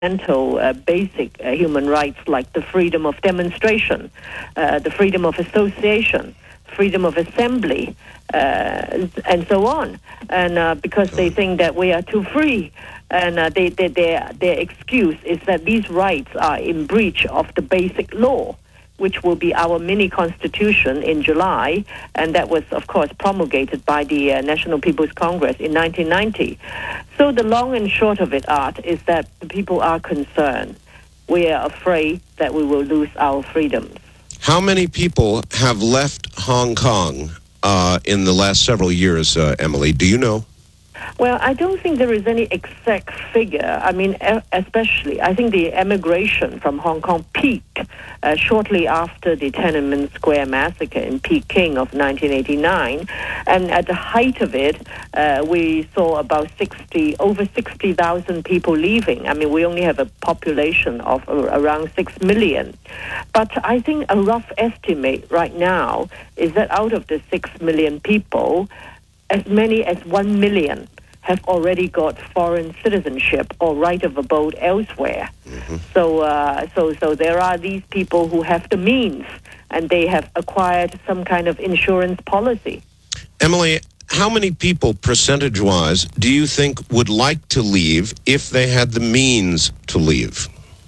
fundamental, basic human rights like the freedom of demonstration, the freedom of association, freedom of assembly, and so on. And because they think that we are too free, and their excuse is that these rights are in breach of the basic law, which will be our mini constitution in July, and that was, of course, promulgated by the National People's Congress in 1990. So the long and short of it, Art, is that the people are concerned. We are afraid that we will lose our freedoms. How many people have left Hong Kong in the last several years, Emily? Do you know? Well, I don't think there is any exact figure. I mean, especially, I think the emigration from Hong Kong peaked shortly after the Tiananmen Square massacre in Peking of 1989. And at the height of it, we saw about over 60,000 people leaving. I mean, we only have a population of around 6 million. But I think a rough estimate right now is that out of the 6 million people, as many as 1 million have already got foreign citizenship or right of abode elsewhere. Mm-hmm. So there are these people who have the means, and they have acquired some kind of insurance policy. Emily, how many people, percentage-wise, do you think would like to leave if they had the means to leave?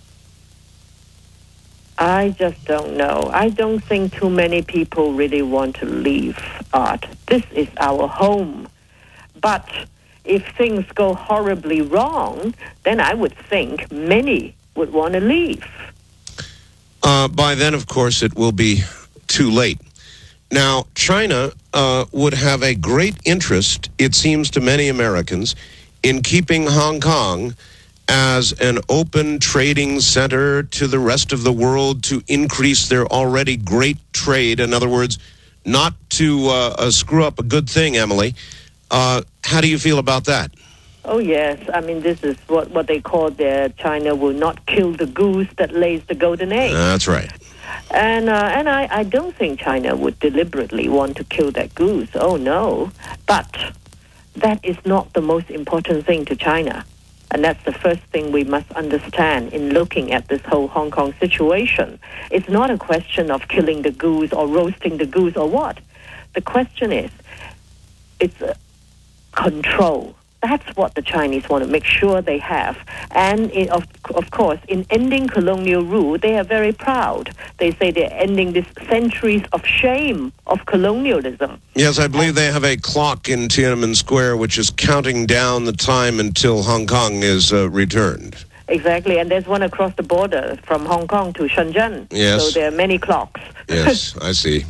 I just don't know. I don't think too many people really want to leave, Art. This is our home. But if things go horribly wrong, then I would think many would want to leave. By then, of course, it will be too late. Now, China would have a great interest, it seems to many Americans, in keeping Hong Kong as an open trading center to the rest of the world to increase their already great trade. In other words, not to screw up a good thing, Emily. How do you feel about that? Oh, yes. I mean, this is what they call China will not kill the goose that lays the golden egg. That's right. And I don't think China would deliberately want to kill that goose. Oh, no. But that is not the most important thing to China. And that's the first thing we must understand in looking at this whole Hong Kong situation. It's not a question of killing the goose or roasting the goose or what. The question is, it's control. That's what the Chinese want to make sure they have. And of course, in ending colonial rule, they are very proud. They say they're ending this centuries of shame of colonialism. Yes, I believe they have a clock in Tiananmen Square which is counting down the time until Hong Kong is returned. Exactly, and there's one across the border from Hong Kong to Shenzhen. Yes. So there are many clocks. Yes, I see.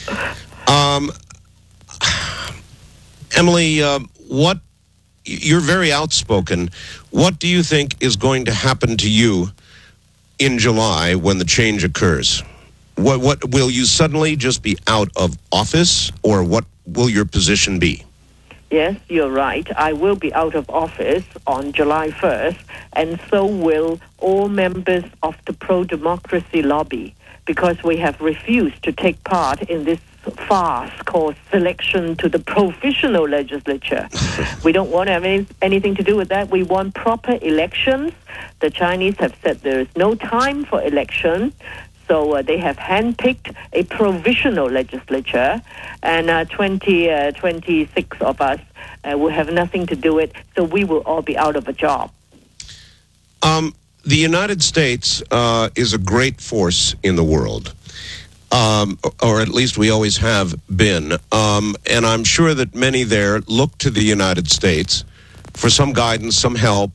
Emily, you're very outspoken. What do you think is going to happen to you in July when the change occurs? What will you suddenly just be out of office, or what will your position be? Yes, you're right. I will be out of office on July 1st, and so will all members of the pro-democracy lobby, because we have refused to take part in this farce called selection to the provisional legislature. We don't want to have anything to do with that. We want proper elections. The Chinese have said there is no time for election, so they have handpicked a provisional legislature, and 26 of us will have nothing to do with it, so we will all be out of a job. The United States is a great force in the world. Or at least we always have been. And I'm sure that many there look to the United States for some guidance, some help.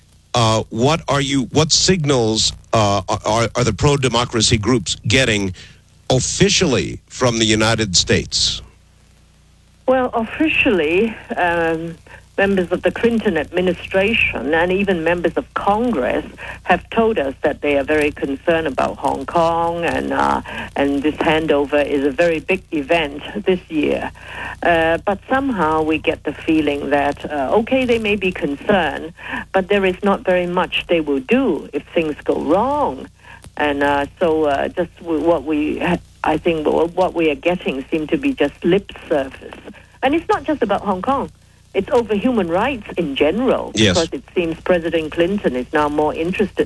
What signals are the pro-democracy groups getting officially from the United States? Well, officially, members of the Clinton administration and even members of Congress have told us that they are very concerned about Hong Kong, and this handover is a very big event this year. But somehow we get the feeling that, okay, they may be concerned, but there is not very much they will do if things go wrong. And so just what we are getting seem to be just lip service. And it's not just about Hong Kong. it's over human rights in general, Yes. because it seems President Clinton is now more interested